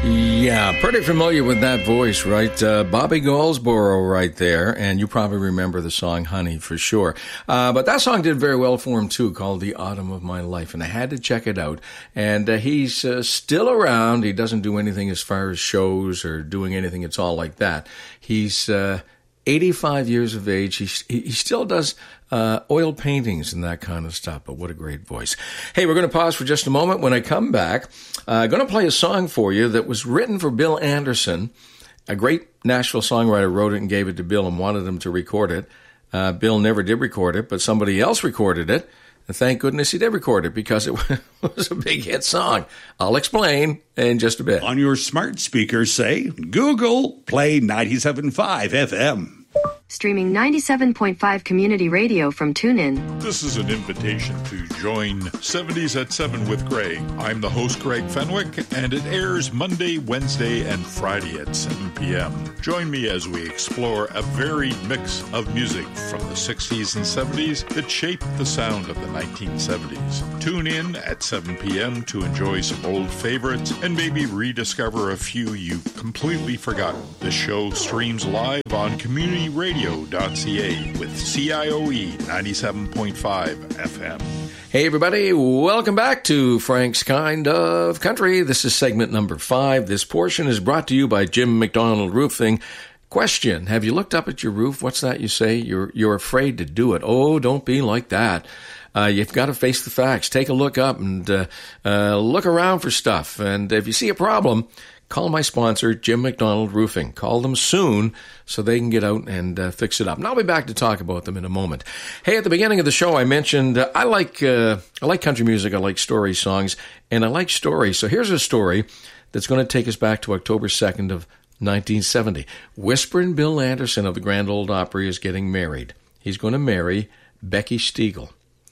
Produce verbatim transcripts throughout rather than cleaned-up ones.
Yeah, pretty familiar with that voice, right? Uh, Bobby Goldsboro right there, and you probably remember the song Honey for sure. Uh, but that song did very well for him too, called The Autumn of My Life, and I had to check it out. And uh, he's uh, still around. He doesn't do anything as far as shows or doing anything at all like that. He's uh, eighty-five years of age. He, he still does uh, oil paintings and that kind of stuff, but what a great voice. Hey, we're going to pause for just a moment. When I come back, I'm uh, going to play a song for you that was written for Bill Anderson. A great Nashville songwriter wrote it and gave it to Bill and wanted him to record it. Uh, Bill never did record it, but somebody else recorded it. And thank goodness he did record it because it was a big hit song. I'll explain in just a bit. On your smart speaker, say, Google, play ninety-seven point five F M. Streaming ninety-seven point five Community Radio from TuneIn. This is an invitation to join seventies at seven with Greg. I'm the host, Greg Fenwick, and it airs Monday, Wednesday, and Friday at seven p.m. Join me as we explore a varied mix of music from the sixties and seventies that shaped the sound of the nineteen seventies. Tune in at seven p.m. to enjoy some old favorites and maybe rediscover a few you've completely forgotten. The show streams live on community radio dot c a with C I O E ninety-seven point five F M. Hey everybody, welcome back to Frank's Kind of Country. This is segment number five. This portion is brought to you by Jim McDonald Roofing. Question, have you looked up at your roof? What's that you say? You're you're afraid to do it. Oh, don't be like that. Uh, you've got to face the facts. Take a look up and uh, uh, look around for stuff. And if you see a problem, call my sponsor, Jim McDonald Roofing. Call them soon so they can get out and uh, fix it up. And I'll be back to talk about them in a moment. Hey, at the beginning of the show, I mentioned uh, I like uh, I like country music. I like story songs, and I like stories. So here's a story that's going to take us back to October second of nineteen seventy. Whisperin' Bill Anderson of the Grand Ole Opry is getting married. He's going to marry Becky Stiegel.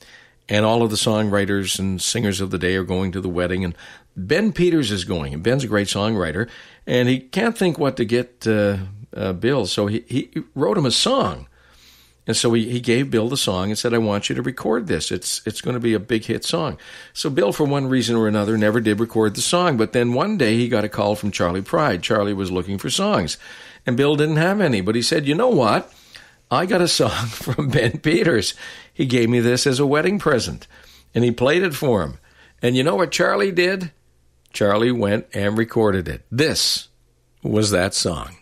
And all of the songwriters and singers of the day are going to the wedding, and Ben Peters is going. And Ben's a great songwriter, and he can't think what to get uh, uh, Bill, so he, he wrote him a song. And so he, he gave Bill the song and said, I want you to record this. It's it's going to be a big hit song. So Bill, for one reason or another, never did record the song. But then one day he got a call from Charlie Pride. Charlie was looking for songs, and Bill didn't have any. But he said, you know what? I got a song from Ben Peters. He gave me this as a wedding present, and he played it for him. And you know what Charlie did? Charlie went and recorded it. This was that song.